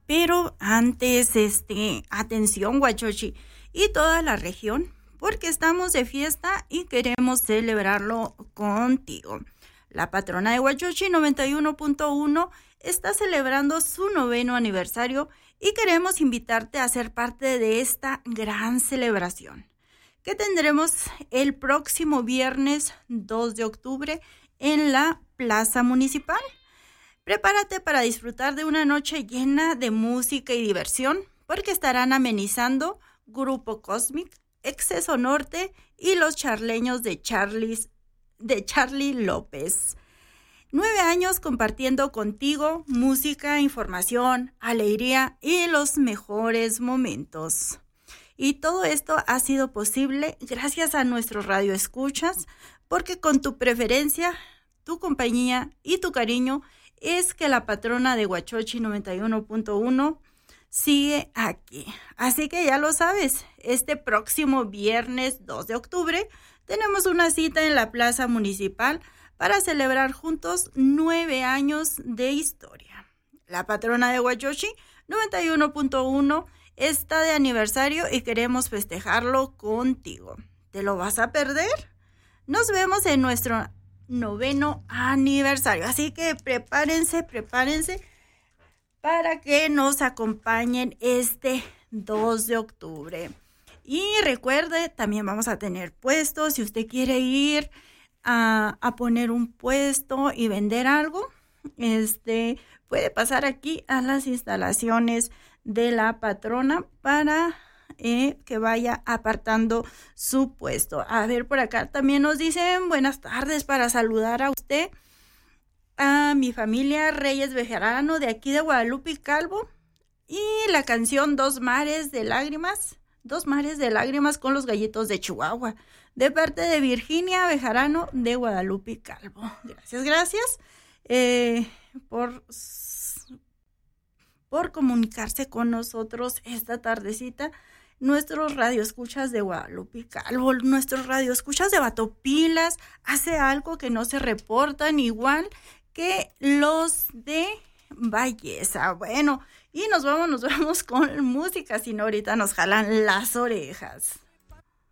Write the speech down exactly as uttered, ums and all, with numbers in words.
Pero antes, este, atención, Huachochi, y toda la región, porque estamos de fiesta y queremos celebrarlo contigo. La patrona de Huachochi noventa y uno punto uno está celebrando su noveno aniversario y queremos invitarte a ser parte de esta gran celebración que tendremos el próximo viernes dos de octubre en la Plaza Municipal. Prepárate para disfrutar de una noche llena de música y diversión, porque estarán amenizando Grupo Cosmic, Exceso Norte y los charleños de, Charlies, de Charlie López. Nueve años compartiendo contigo música, información, alegría y los mejores momentos. Y todo esto ha sido posible gracias a nuestros radioescuchas, porque con tu preferencia, tu compañía y tu cariño es que la patrona de Huachochi noventa y uno punto uno sigue aquí. Así que ya lo sabes, este próximo viernes dos de octubre tenemos una cita en la Plaza Municipal para celebrar juntos nueve años de historia. La patrona de Huachochi noventa y uno punto uno está de aniversario y queremos festejarlo contigo. ¿Te lo vas a perder? Nos vemos en nuestro noveno aniversario. Así que prepárense, prepárense para que nos acompañen este dos de octubre. Y recuerde, también vamos a tener puestos. Si usted quiere ir a, a poner un puesto y vender algo, este, puede pasar aquí a las instalaciones de la patrona para eh, que vaya apartando su puesto. A ver, por acá también nos dicen buenas tardes para saludar a usted, a mi familia Reyes Bejarano de aquí de Guadalupe y Calvo, y la canción Dos Mares de Lágrimas, Dos Mares de Lágrimas con los Gallitos de Chihuahua, de parte de Virginia Bejarano de Guadalupe y Calvo. Gracias, gracias eh, por... por comunicarse con nosotros esta tardecita. Nuestros radioescuchas de Guadalupe Calvo, nuestros radioescuchas de Batopilas, hace algo que no se reportan, igual que los de Valleza. Bueno, y nos vamos, nos vamos con música, si no ahorita nos jalan las orejas.